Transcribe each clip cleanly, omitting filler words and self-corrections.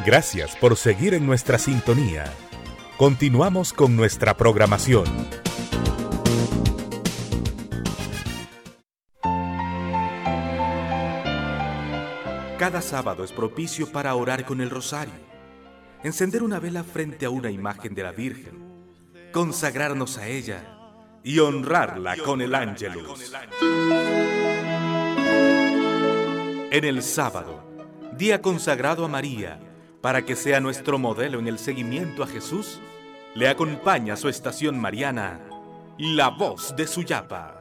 Gracias por seguir en nuestra sintonía. Continuamos con nuestra programación. Cada sábado es propicio para orar con el rosario, encender una vela frente a una imagen de la Virgen, consagrarnos a ella y honrarla con el Ángelus. En el sábado, día consagrado a María, para que sea nuestro modelo en el seguimiento a Jesús, le acompaña su estación mariana, La Voz de Suyapa.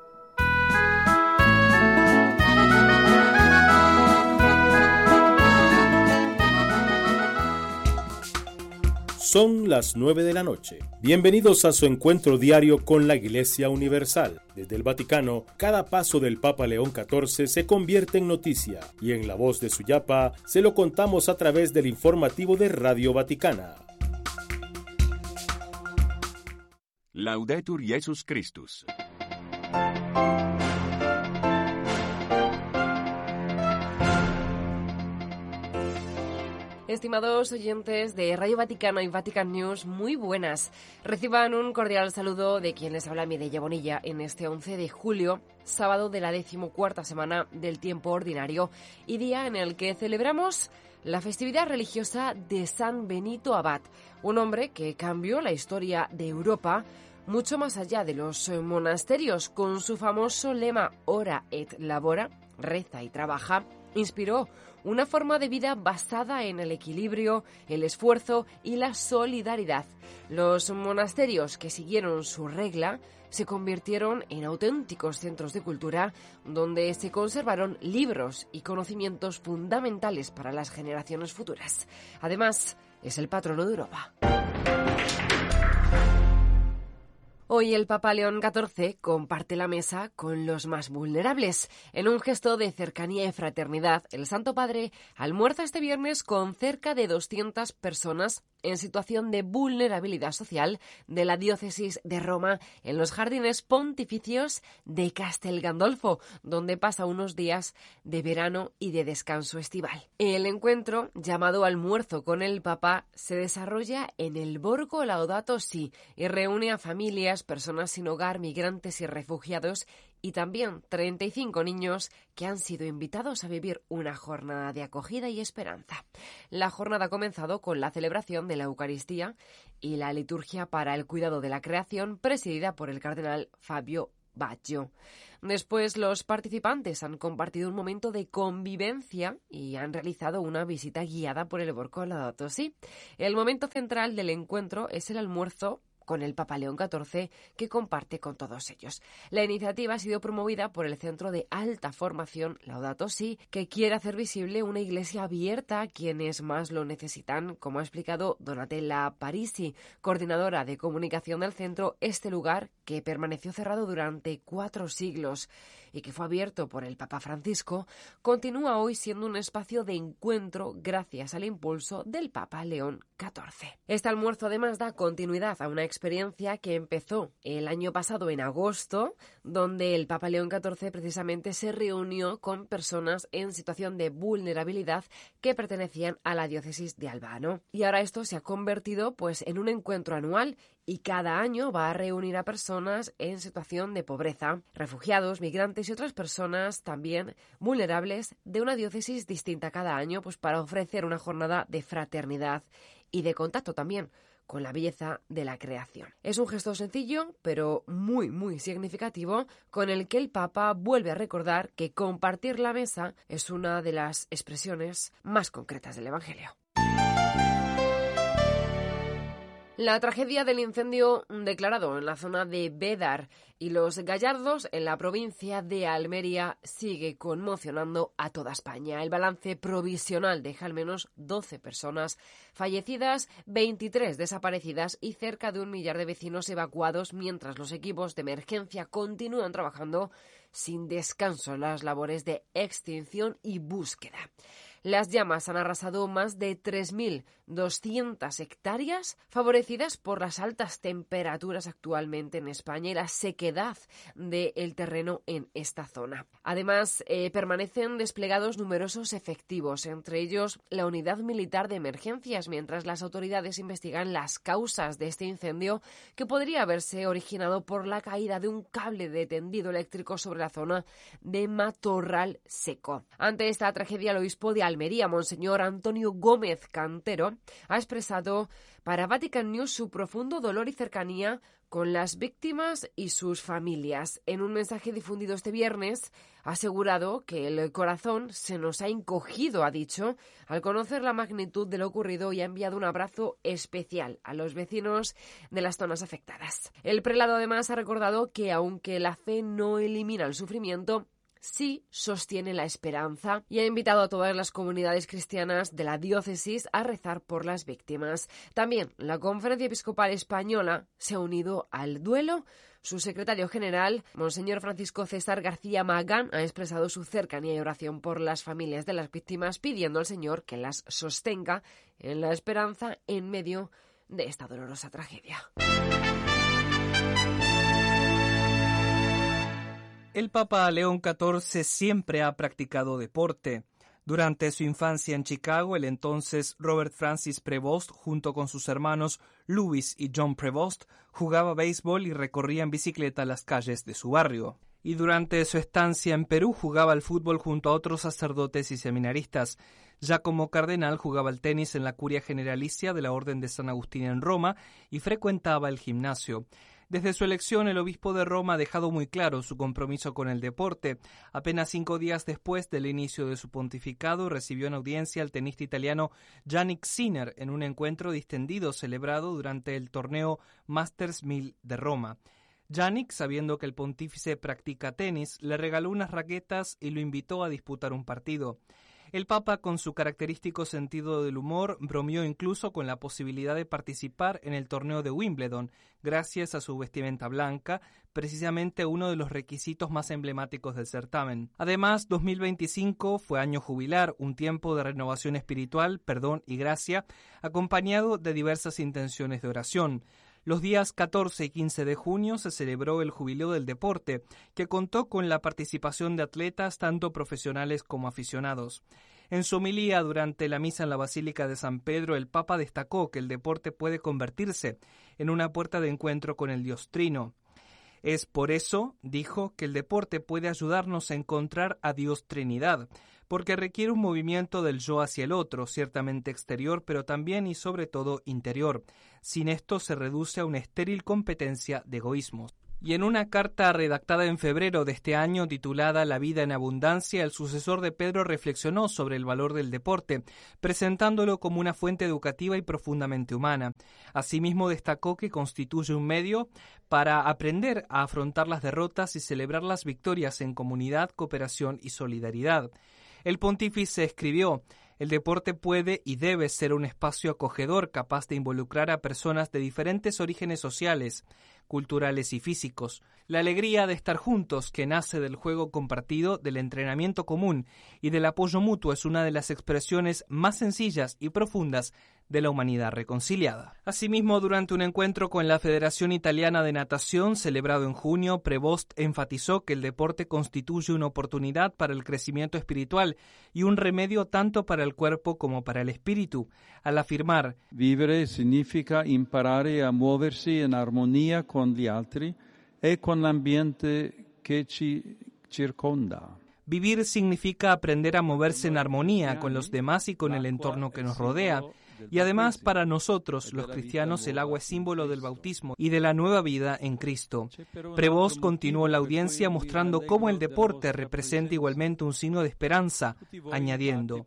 Son las 9 de la noche. Bienvenidos a su encuentro diario con la Iglesia Universal. Desde el Vaticano, cada paso del Papa León XIV se convierte en noticia y en La Voz de Suyapa se lo contamos a través del informativo de Radio Vaticana. Laudetur Jesus Christus. Estimados oyentes de Radio Vaticano y Vatican News, muy buenas. Reciban un cordial saludo de quien les habla, Mireia Bonilla, en este 11 de julio, sábado de la 14ª semana del tiempo ordinario y día en el que celebramos la festividad religiosa de San Benito Abad, un hombre que cambió la historia de Europa mucho más allá de los monasterios. Con su famoso lema Ora et Labora, reza y trabaja, inspiró una forma de vida basada en el equilibrio, el esfuerzo y la solidaridad. Los monasterios que siguieron su regla se convirtieron en auténticos centros de cultura donde se conservaron libros y conocimientos fundamentales para las generaciones futuras. Además, es el patrono de Europa. Hoy el Papa León XIV comparte la mesa con los más vulnerables. En un gesto de cercanía y fraternidad, el Santo Padre almuerza este viernes con cerca de 200 personas en situación de vulnerabilidad social de la diócesis de Roma en los jardines pontificios de Castel Gandolfo, donde pasa unos días de verano y de descanso estival. El encuentro, llamado Almuerzo con el Papa, se desarrolla en el Borgo Laudato Si y reúne a familias, personas sin hogar, migrantes y refugiados y también 35 niños que han sido invitados a vivir una jornada de acogida y esperanza. La jornada ha comenzado con la celebración de la Eucaristía y la liturgia para el cuidado de la creación, presidida por el cardenal Fabio Baggio. Después, los participantes han compartido un momento de convivencia y han realizado una visita guiada por el Borgo Laudato Si. El momento central del encuentro es el almuerzo con el Papa León XIV, que comparte con todos ellos. La iniciativa ha sido promovida por el Centro de Alta Formación Laudato Si, que quiere hacer visible una iglesia abierta a quienes más lo necesitan, como ha explicado Donatella Parisi, coordinadora de comunicación del centro. Este lugar, que permaneció cerrado durante 4 siglos y que fue abierto por el Papa Francisco, continúa hoy siendo un espacio de encuentro gracias al impulso del Papa León XIV. Este almuerzo además da continuidad a una experiencia que empezó el año pasado en agosto, donde el Papa León XIV precisamente se reunió con personas en situación de vulnerabilidad que pertenecían a la diócesis de Albano. Y ahora esto se ha convertido en un encuentro anual y cada año va a reunir a personas en situación de pobreza, refugiados, migrantes y otras personas también vulnerables de una diócesis distinta cada año, para ofrecer una jornada de fraternidad y de contacto también con la belleza de la creación. Es un gesto sencillo, pero muy, muy significativo, con el que el Papa vuelve a recordar que compartir la mesa es una de las expresiones más concretas del Evangelio. La tragedia del incendio declarado en la zona de Bédar y Los Gallardos, en la provincia de Almería, sigue conmocionando a toda España. El balance provisional deja al menos 12 personas fallecidas, 23 desaparecidas y cerca de 1 millar de vecinos evacuados, mientras los equipos de emergencia continúan trabajando sin descanso en las labores de extinción y búsqueda. Las llamas han arrasado más de 3.200 hectáreas, favorecidas por las altas temperaturas actualmente en España y la sequedad del terreno en esta zona. Además, permanecen desplegados numerosos efectivos, entre ellos la Unidad Militar de Emergencias, mientras las autoridades investigan las causas de este incendio, que podría haberse originado por la caída de un cable de tendido eléctrico sobre la zona de Matorral Seco. Ante esta tragedia, el obispo de Almería, Monseñor Antonio Gómez Cantero, ha expresado para Vatican News su profundo dolor y cercanía con las víctimas y sus familias. En un mensaje difundido este viernes, ha asegurado que el corazón se nos ha encogido, ha dicho, al conocer la magnitud de lo ocurrido, y ha enviado un abrazo especial a los vecinos de las zonas afectadas. El prelado además ha recordado que aunque la fe no elimina el sufrimiento, sí sostiene la esperanza, y ha invitado a todas las comunidades cristianas de la diócesis a rezar por las víctimas. También la Conferencia Episcopal Española se ha unido al duelo. Su secretario general, Monseñor Francisco César García Magán, ha expresado su cercanía y oración por las familias de las víctimas, pidiendo al Señor que las sostenga en la esperanza en medio de esta dolorosa tragedia. El Papa León XIV siempre ha practicado deporte. Durante su infancia en Chicago, el entonces Robert Francis Prevost, junto con sus hermanos Louis y John Prevost, jugaba béisbol y recorría en bicicleta las calles de su barrio. Y durante su estancia en Perú jugaba al fútbol junto a otros sacerdotes y seminaristas. Ya como cardenal jugaba al tenis en la Curia Generalicia de la Orden de San Agustín en Roma y frecuentaba el gimnasio. Desde su elección, el obispo de Roma ha dejado muy claro su compromiso con el deporte. Apenas 5 días después del inicio de su pontificado, recibió en audiencia al tenista italiano Jannik Sinner en un encuentro distendido celebrado durante el torneo Masters 1000 de Roma. Jannik, sabiendo que el pontífice practica tenis, le regaló unas raquetas y lo invitó a disputar un partido. El Papa, con su característico sentido del humor, bromeó incluso con la posibilidad de participar en el torneo de Wimbledon, gracias a su vestimenta blanca, precisamente uno de los requisitos más emblemáticos del certamen. Además, 2025 fue año jubilar, un tiempo de renovación espiritual, perdón y gracia, acompañado de diversas intenciones de oración. Los días 14 y 15 de junio se celebró el Jubileo del Deporte, que contó con la participación de atletas tanto profesionales como aficionados. En su homilía durante la misa en la Basílica de San Pedro, el Papa destacó que el deporte puede convertirse en una puerta de encuentro con el Dios Trino. Es por eso, dijo, que el deporte puede ayudarnos a encontrar a Dios Trinidad, porque requiere un movimiento del yo hacia el otro, ciertamente exterior, pero también y sobre todo interior. Sin esto se reduce a una estéril competencia de egoísmos. Y en una carta redactada en febrero de este año titulada La vida en abundancia, el sucesor de Pedro reflexionó sobre el valor del deporte, presentándolo como una fuente educativa y profundamente humana. Asimismo destacó que constituye un medio para aprender a afrontar las derrotas y celebrar las victorias en comunidad, cooperación y solidaridad. El pontífice escribió: el deporte puede y debe ser un espacio acogedor capaz de involucrar a personas de diferentes orígenes sociales, culturales y físicos. La alegría de estar juntos, que nace del juego compartido, del entrenamiento común y del apoyo mutuo, es una de las expresiones más sencillas y profundas de la humanidad reconciliada. Asimismo, durante un encuentro con la Federación Italiana de Natación, celebrado en junio, Prevost enfatizó que el deporte constituye una oportunidad para el crecimiento espiritual y un remedio tanto para el cuerpo como para el espíritu, al afirmar: vivere significa imparare a muoversi in armonia con gli altri e con l'ambiente che ci circonda. Vivir significa aprender a moverse en armonía con los demás y con el entorno que nos rodea. Y además, para nosotros, los cristianos, el agua es símbolo del bautismo y de la nueva vida en Cristo. Prevost continuó la audiencia mostrando cómo el deporte representa igualmente un signo de esperanza, añadiendo: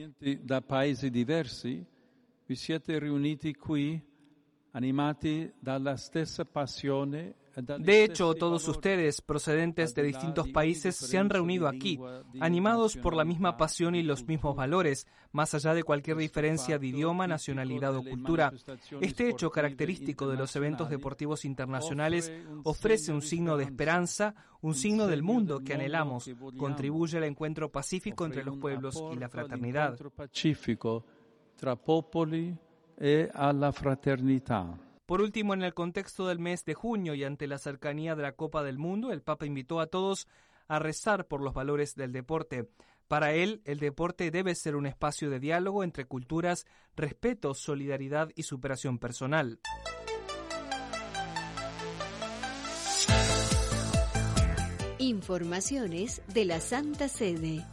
da paesi diversi, vi siete riuniti qui, animati dalla stessa passione De hecho, todos ustedes, procedentes de distintos países, se han reunido aquí, animados por la misma pasión y los mismos valores, más allá de cualquier diferencia de idioma, nacionalidad o cultura. Este hecho característico de los eventos deportivos internacionales ofrece un signo de esperanza, un signo del mundo que anhelamos, contribuye al encuentro pacífico entre los pueblos y la fraternidad. Tra popoli e alla fraternità. Por último, en el contexto del mes de junio y ante la cercanía de la Copa del Mundo, el Papa invitó a todos a rezar por los valores del deporte. Para él, el deporte debe ser un espacio de diálogo entre culturas, respeto, solidaridad y superación personal. Informaciones de la Santa Sede.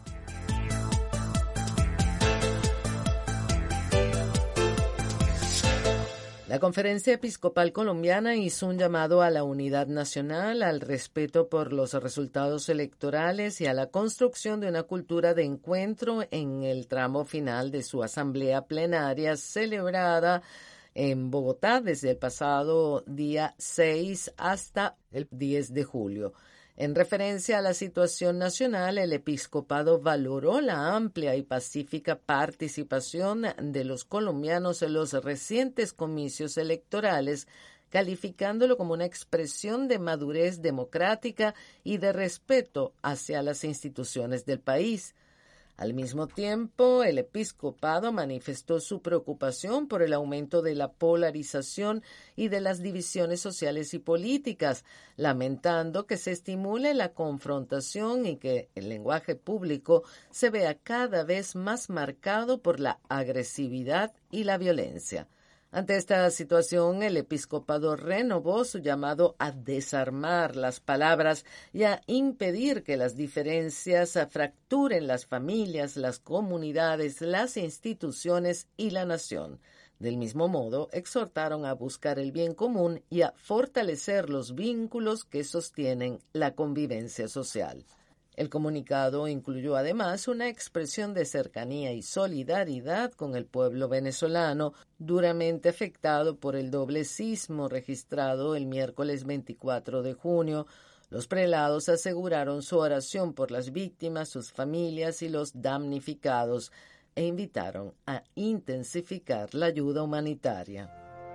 La Conferencia Episcopal Colombiana hizo un llamado a la unidad nacional, al respeto por los resultados electorales y a la construcción de una cultura de encuentro en el tramo final de su asamblea plenaria celebrada en Bogotá desde el pasado día 6 hasta el 10 de julio. En referencia a la situación nacional, el episcopado valoró la amplia y pacífica participación de los colombianos en los recientes comicios electorales, calificándolo como una expresión de madurez democrática y de respeto hacia las instituciones del país. Al mismo tiempo, el episcopado manifestó su preocupación por el aumento de la polarización y de las divisiones sociales y políticas, lamentando que se estimule la confrontación y que el lenguaje público se vea cada vez más marcado por la agresividad y la violencia. Ante esta situación, el episcopado renovó su llamado a desarmar las palabras y a impedir que las diferencias fracturen las familias, las comunidades, las instituciones y la nación. Del mismo modo, exhortaron a buscar el bien común y a fortalecer los vínculos que sostienen la convivencia social. El comunicado incluyó además una expresión de cercanía y solidaridad con el pueblo venezolano, duramente afectado por el doble sismo registrado el miércoles 24 de junio. Los prelados aseguraron su oración por las víctimas, sus familias y los damnificados e invitaron a intensificar la ayuda humanitaria.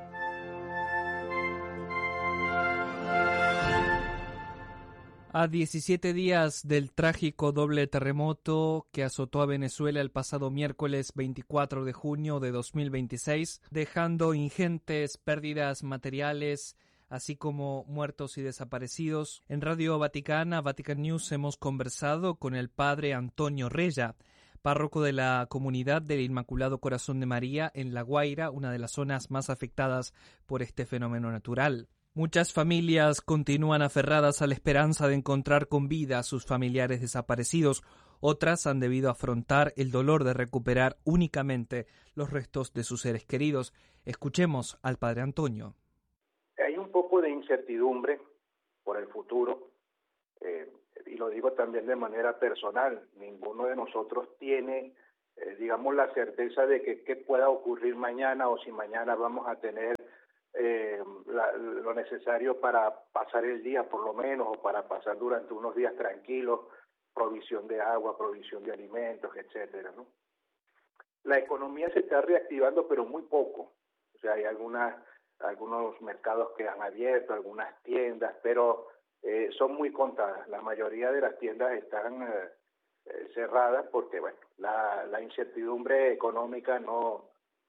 A 17 días del trágico doble terremoto que azotó a Venezuela el pasado miércoles 24 de junio de 2026, dejando ingentes pérdidas materiales, así como muertos y desaparecidos, en Radio Vaticana, Vatican News, hemos conversado con el padre Antonio Reya, párroco de la comunidad del Inmaculado Corazón de María en La Guaira, una de las zonas más afectadas por este fenómeno natural. Muchas familias continúan aferradas a la esperanza de encontrar con vida a sus familiares desaparecidos. Otras han debido afrontar el dolor de recuperar únicamente los restos de sus seres queridos. Escuchemos al padre Antonio. Hay un poco de incertidumbre por el futuro, y lo digo también de manera personal. Ninguno de nosotros tiene, la certeza de que qué pueda ocurrir mañana o si mañana vamos a tener lo necesario para pasar el día por lo menos, o para pasar durante unos días tranquilos, provisión de agua, provisión de alimentos, etcétera, ¿no? La economía se está reactivando, pero muy poco. O sea, hay algunos mercados que han abierto, algunas tiendas, pero son muy contadas. La mayoría de las tiendas están cerradas porque, bueno, la incertidumbre económica no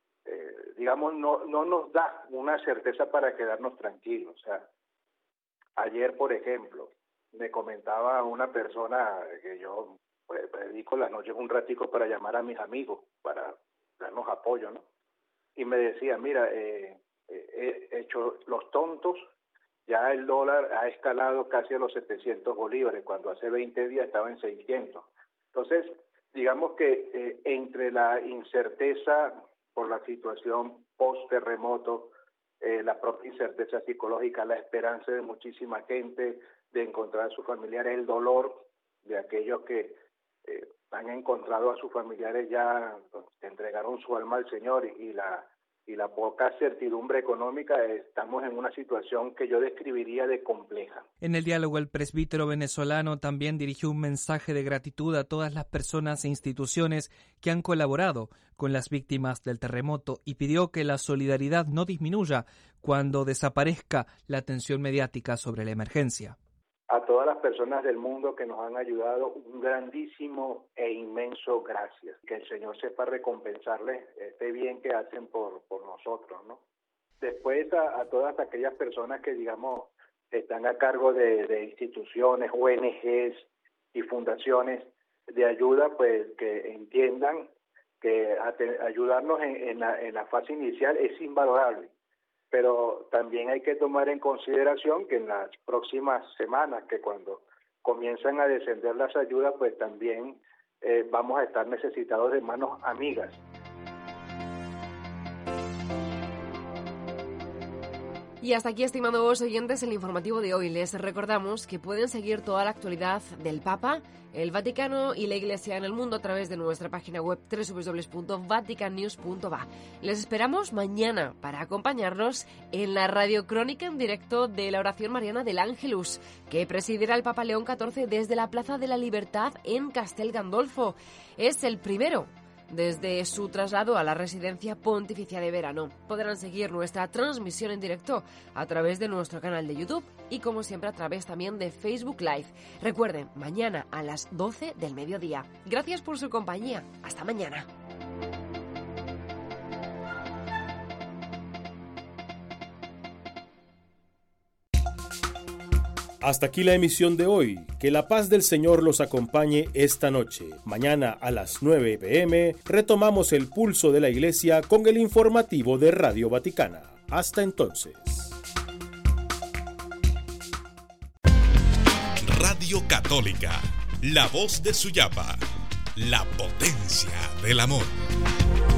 nos da una certeza para quedarnos tranquilos. O sea, ayer, por ejemplo, me comentaba una persona que yo dedico las noches un ratico para llamar a mis amigos, para darnos apoyo, ¿no? Y me decía, mira, he hecho los tontos, ya el dólar ha escalado casi a los 700 bolívares, cuando hace 20 días estaba en 600. Entonces, digamos que entre la incerteza por la situación post-terremoto, la propia incerteza psicológica, la esperanza de muchísima gente de encontrar a sus familiares, el dolor de aquellos que han encontrado a sus familiares ya que entregaron su alma al Señor, y la y la poca certidumbre económica, estamos en una situación que yo describiría de compleja. En el diálogo, el presbítero venezolano también dirigió un mensaje de gratitud a todas las personas e instituciones que han colaborado con las víctimas del terremoto y pidió que la solidaridad no disminuya cuando desaparezca la atención mediática sobre la emergencia. A todas las personas del mundo que nos han ayudado, un grandísimo e inmenso gracias. Que el Señor sepa recompensarles este bien que hacen por nosotros, ¿no? Después a todas aquellas personas que, digamos, están a cargo de instituciones, ONGs y fundaciones de ayuda, pues que entiendan que ayudarnos en la fase inicial es invalorable. Pero también hay que tomar en consideración que en las próximas semanas, que cuando comienzan a descender las ayudas, pues también vamos a estar necesitados de manos amigas. Y hasta aquí, estimados oyentes, el informativo de hoy. Les recordamos que pueden seguir toda la actualidad del Papa, el Vaticano y la Iglesia en el mundo a través de nuestra página web www.vaticannews.va. Les esperamos mañana para acompañarnos en la radiocrónica en directo de la oración mariana del Ángelus, que presidirá el Papa León XIV desde la Plaza de la Libertad en Castel Gandolfo. Es el primero desde su traslado a la residencia pontificia de verano. Podrán seguir nuestra transmisión en directo a través de nuestro canal de YouTube y, como siempre, a través también de Facebook Live. Recuerden, mañana a las 12 del mediodía. Gracias por su compañía. Hasta mañana. Hasta aquí la emisión de hoy. Que la paz del Señor los acompañe esta noche. Mañana a las 9 p.m. retomamos el pulso de la Iglesia con el informativo de Radio Vaticana. Hasta entonces. Radio Católica, la voz de Suyapa, la potencia del amor.